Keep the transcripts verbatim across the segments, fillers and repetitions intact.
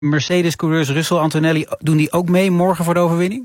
Mercedes-coureurs Russell, Antonelli, doen die ook mee morgen voor de overwinning?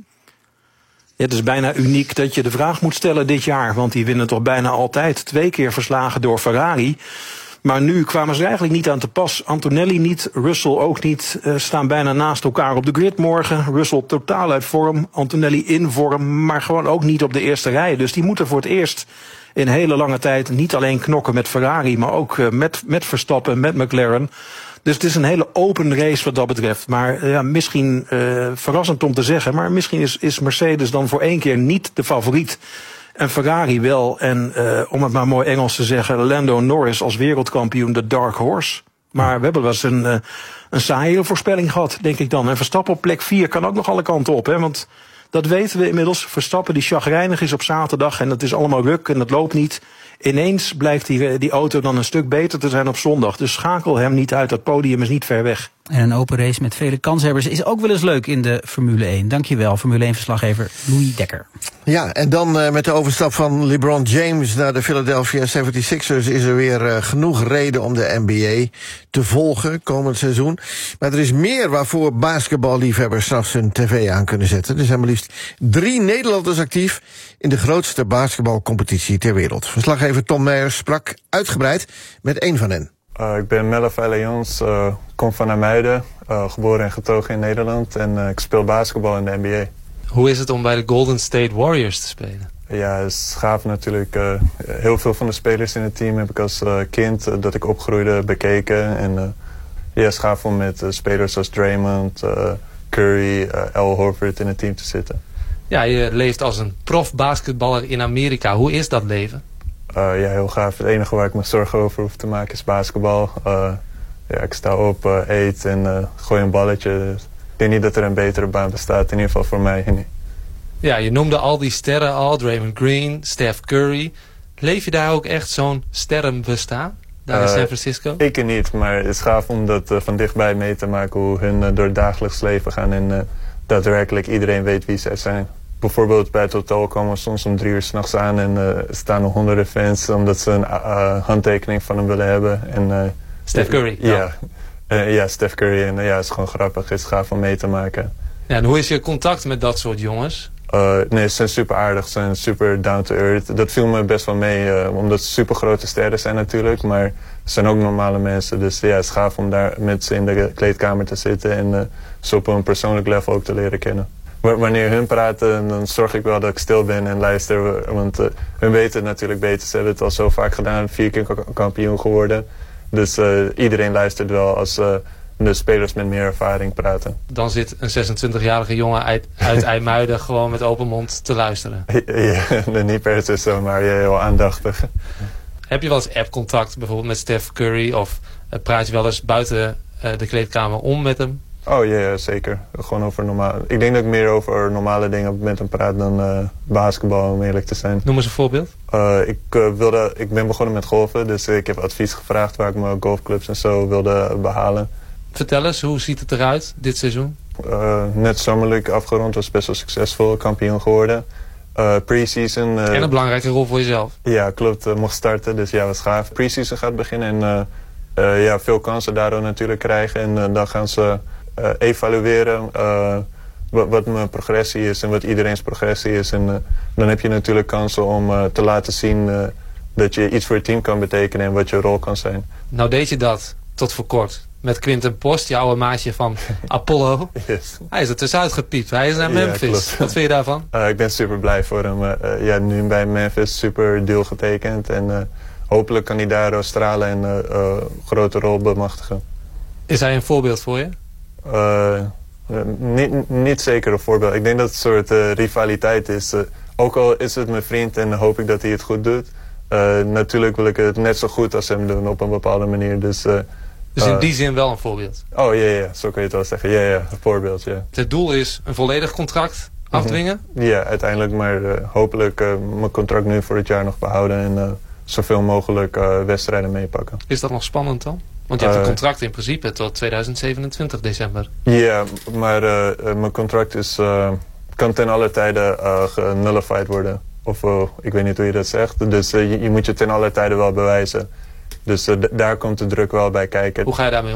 Ja, het is bijna uniek dat je de vraag moet stellen dit jaar. Want die winnen toch bijna altijd twee keer verslagen door Ferrari. Maar nu kwamen ze eigenlijk niet aan te pas. Antonelli niet, Russell ook niet. Uh, staan bijna naast elkaar op de grid morgen. Russell totaal uit vorm, Antonelli in vorm. Maar gewoon ook niet op de eerste rij. Dus die moeten voor het eerst in hele lange tijd niet alleen knokken met Ferrari, maar ook uh, met, met Verstappen, met McLaren. Dus het is een hele open race wat dat betreft. Maar uh, ja, misschien uh, verrassend om te zeggen, maar misschien is, is Mercedes dan voor één keer niet de favoriet. En Ferrari wel. En uh, om het maar mooi Engels te zeggen, Lando Norris als wereldkampioen, de dark horse. Maar we hebben wel eens een, uh, een saaie voorspelling gehad, denk ik dan. En Verstappen op plek vier kan ook nog alle kanten op, hè, want dat weten we inmiddels. Verstappen die chagrijnig is op zaterdag en dat is allemaal ruk en dat loopt niet. Ineens blijkt die, die auto dan een stuk beter te zijn op zondag. Dus schakel hem niet uit, dat podium is niet ver weg. En een open race met vele kanshebbers is ook wel eens leuk in de Formule één. Dankjewel, Formule één-verslaggever Louis Dekker. Ja, en dan uh, met de overstap van LeBron James naar de Philadelphia zevenenzeventigers... is er weer uh, genoeg reden om de N B A te volgen komend seizoen. Maar er is meer waarvoor basketballiefhebbers straks hun tv aan kunnen zetten. Er zijn maar liefst drie Nederlanders actief in de grootste basketbalcompetitie ter wereld. Verslaggever Tom Meijers sprak uitgebreid met één van hen. Uh, ik ben Melle Vijlejons, uh, kom van IJmuiden, uh, geboren en getogen in Nederland. En uh, ik speel basketbal in de N B A. Hoe is het om bij de Golden State Warriors te spelen? Ja, het is gaaf natuurlijk. Uh, heel veel van de spelers in het team heb ik als uh, kind uh, dat ik opgroeide bekeken. En uh, ja, het is gaaf om met uh, spelers als Draymond, uh, Curry, uh, Al Horford in het team te zitten. Ja, je leeft als een profbasketballer in Amerika. Hoe is dat leven? Uh, ja, heel gaaf. Het enige waar ik me zorgen over hoef te maken is basketbal. Uh, ja, ik sta op, uh, eet en uh, gooi een balletje. Ik denk niet dat er een betere baan bestaat, in ieder geval voor mij. Nee. Ja, je noemde al die sterren al, Draymond Green, Steph Curry. Leef je daar ook echt zo'n sterrenbestaan, daar in uh, San Francisco? Ik niet, maar het is gaaf om dat uh, van dichtbij mee te maken, hoe hun uh, door het dagelijks leven gaan en uh, daadwerkelijk iedereen weet wie zij zijn. Bijvoorbeeld bij het hotel komen we soms om drie uur 's nachts aan en uh, staan er honderden fans omdat ze een uh, handtekening van hem willen hebben. En, uh, Steph Curry? Ja, ja, uh, ja Steph Curry. En uh, ja, het is gewoon grappig. Het is gaaf om mee te maken. Ja, en hoe is je contact met dat soort jongens? Uh, nee, ze zijn super aardig. Ze zijn super down to earth. Dat viel me best wel mee, uh, omdat ze super grote sterren zijn natuurlijk. Maar ze zijn ook normale mensen. Dus ja, het is gaaf om daar met ze in de kleedkamer te zitten en uh, ze op een persoonlijk level ook te leren kennen. Wanneer hun praten, dan zorg ik wel dat ik stil ben en luister. Want uh, hun weten het natuurlijk beter. Ze hebben het al zo vaak gedaan, vier keer kampioen geworden. Dus uh, iedereen luistert wel als uh, de spelers met meer ervaring praten. Dan zit een zesentwintigjarige jongen uit, uit IJmuiden gewoon met open mond te luisteren. Ja, niet per se zo, maar ja, heel aandachtig. Heb je wel eens app-contact bijvoorbeeld met Steph Curry? Of uh, praat je wel eens buiten uh, de kleedkamer om met hem? Oh ja, ja, zeker. Gewoon over normaal. Ik denk dat ik meer over normale dingen met hem praat dan uh, basketbal, om eerlijk te zijn. Noem eens een voorbeeld. Uh, ik, uh, wilde, ik ben begonnen met golfen, dus ik heb advies gevraagd waar ik mijn golfclubs en zo wilde behalen. Vertel eens, hoe ziet het eruit dit seizoen? Uh, net Summer League afgerond, was best wel succesvol, kampioen geworden. Uh, pre-season... Uh, en een belangrijke rol voor jezelf. Ja, klopt. Uh, mocht starten, dus ja, was gaaf. Pre-season gaat beginnen en uh, uh, ja, veel kansen daardoor natuurlijk krijgen. En uh, dan gaan ze uh, evalueren uh, wat, wat mijn progressie is en wat iedereen's progressie is. En uh, dan heb je natuurlijk kansen om uh, te laten zien uh, dat je iets voor je team kan betekenen en wat je rol kan zijn. Nou deed je dat tot voor kort. Met Quinten Post, je oude maatje van Apollo. Yes. Hij is er tussenuit gepiept. Hij is naar Memphis. Ja, wat vind je daarvan? Uh, ik ben super blij voor hem. Uh, ja, nu bij Memphis super deal getekend. En uh, hopelijk kan hij daar stralen en een uh, uh, grote rol bemachtigen. Is hij een voorbeeld voor je? Uh, uh, niet, niet zeker een voorbeeld. Ik denk dat het een soort uh, rivaliteit is. Uh, ook al is het mijn vriend en hoop ik dat hij het goed doet. Uh, natuurlijk wil ik het net zo goed als hem doen op een bepaalde manier. Dus... Uh, Dus in die zin wel een voorbeeld? Oh ja, ja, zo kun je het wel zeggen. Ja, ja, een voorbeeld, ja. Het doel is een volledig contract afdwingen? Mm-hmm. Ja, uiteindelijk, maar uh, hopelijk uh, mijn contract nu voor het jaar nog behouden en uh, zoveel mogelijk uh, wedstrijden meepakken. Is dat nog spannend dan? Want je hebt een contract in principe tot tweeduizend zevenentwintig december. Ja, maar uh, uh, mijn contract is, uh, kan ten alle tijde uh, genullified worden. Of uh, ik weet niet hoe je dat zegt. Dus uh, je, je moet je ten alle tijde wel bewijzen. Dus uh, d- daar komt de druk wel bij kijken. Hoe ga je daarmee om?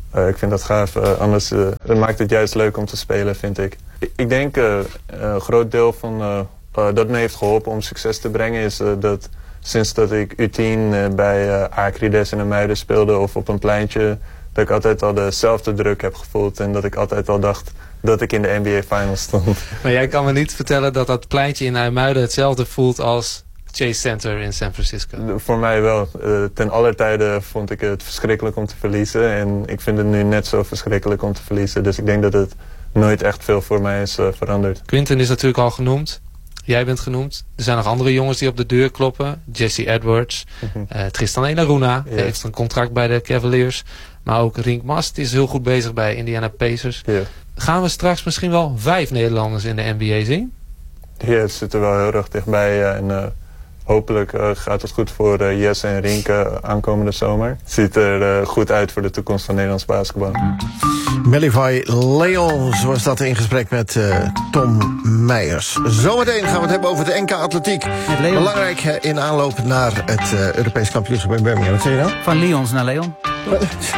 Uh, ik vind dat gaaf. Uh, anders uh, het maakt het juist leuk om te spelen, vind ik. Ik, ik denk uh, een groot deel van uh, uh, dat me heeft geholpen om succes te brengen is uh, dat sinds dat ik U tien uh, bij uh, Acrides in de Muiden speelde of op een pleintje, dat ik altijd al dezelfde druk heb gevoeld en dat ik altijd al dacht dat ik in de N B A Finals stond. Maar jij kan me niet vertellen dat dat pleintje in IJmuiden hetzelfde voelt als Chase Center in San Francisco? Voor mij wel. Uh, ten aller tijde vond ik het verschrikkelijk om te verliezen. En ik vind het nu net zo verschrikkelijk om te verliezen. Dus ik denk dat het nooit echt veel voor mij is uh, veranderd. Quinton is natuurlijk al genoemd. Jij bent genoemd. Er zijn nog andere jongens die op de deur kloppen. Jesse Edwards. Mm-hmm. uh, Tristan Enaruna yeah. heeft een contract bij de Cavaliers. Maar ook Rienk Mast is heel goed bezig bij Indiana Pacers. Yeah. Gaan we straks misschien wel vijf Nederlanders in de N B A zien? Ja, het zit er wel heel erg dichtbij. Uh, en uh, hopelijk uh, gaat het goed voor uh, Jesse en Rienk uh, aankomende zomer. Het ziet er uh, goed uit voor de toekomst van Nederlands basketbal. Mellivai Leons was dat in gesprek met uh, Tom Meijers. Zometeen gaan we het hebben over de N K Atletiek. Belangrijk uh, in aanloop naar het uh, Europees kampioenschap in Birmingham. Wat zeg je nou? Van Leons naar Leon.